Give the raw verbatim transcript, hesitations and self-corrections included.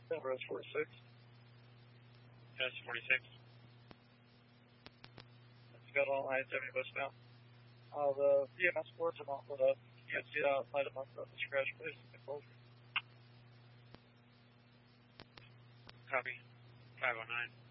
Rose forty-six. Yes, forty-six. It's got all nine seventy westbound. Uh, the V M S boards are not lit up. You can't see it outside of the scratch place. Copy. five oh nine.